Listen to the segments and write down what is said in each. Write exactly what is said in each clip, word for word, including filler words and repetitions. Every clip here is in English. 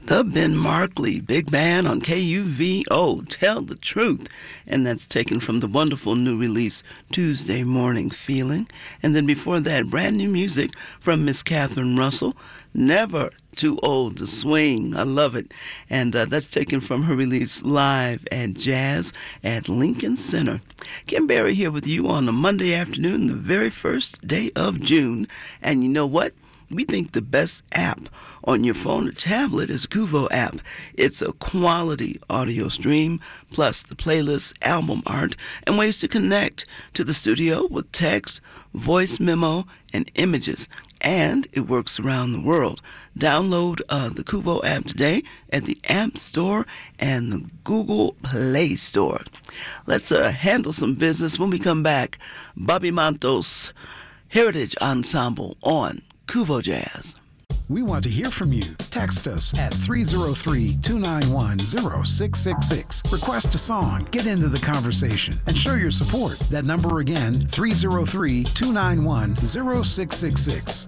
The Ben Markley Big Band on K U V O, Tell the Truth. And that's taken from the wonderful new release, Tuesday Morning Feeling. And then before that, brand new music from Miss Catherine Russell, Never Too Old to Swing. I love it. And uh, that's taken from her release live at Jazz at Lincoln Center. Kim Berry here with you on a Monday afternoon, the very first day of June. And you know what? We think the best app on your phone or tablet is Kuvo app. It's a quality audio stream, plus the playlist, album art, and ways to connect to the studio with text, voice memo, and images. And it works around the world. Download uh, the Kuvo app today at the App Store and the Google Play Store. Let's uh, handle some business when we come back. Bobby Mantos Heritage Ensemble on Kuvo Jazz. We want to hear from you. Text us at three oh three, two nine one, oh six six six. Request a song, get into the conversation, and show your support. That number again, three oh three, two nine one, oh six six six.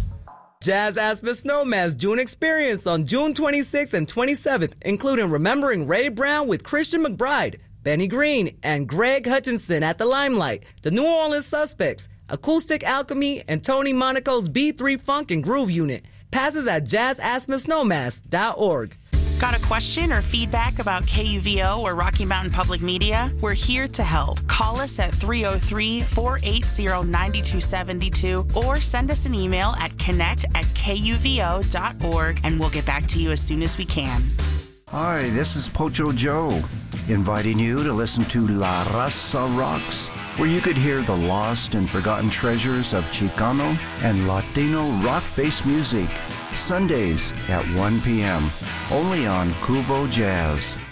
Jazz Aspen Snowman's June experience on June twenty-sixth and twenty-seventh, including Remembering Ray Brown with Christian McBride, Benny Green, and Greg Hutchinson at the Limelight, the New Orleans Suspects, Acoustic Alchemy, and Tony Monaco's B three Funk and Groove Unit. Passes at jazz aspen snowmass dot org. Got a question or feedback about K U V O or Rocky Mountain Public Media? We're here to help. Call us at three oh three, four eight zero, nine two seven two or send us an email at connect at K U V O dot org and we'll get back to you as soon as we can. Hi, this is Pocho Joe, inviting you to listen to La Raza Rocks, where you could hear the lost and forgotten treasures of Chicano and Latino rock-based music, Sundays at one p.m., only on Kuvo Jazz.